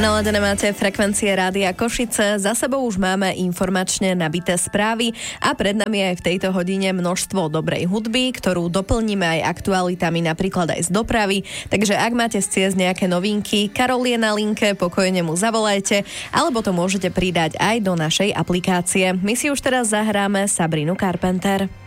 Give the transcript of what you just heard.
Naladené máte frekvencie Rádia Košice, za sebou už máme informačne nabité správy a pred nami aj v tejto hodine množstvo dobrej hudby, ktorú doplníme aj aktualitami napríklad aj z dopravy, takže ak máte z ciest nejaké novinky, Karol je na linke, pokojne mu zavolajte, alebo to môžete pridať aj do našej aplikácie. My si už teraz zahráme Sabrinu Carpenter.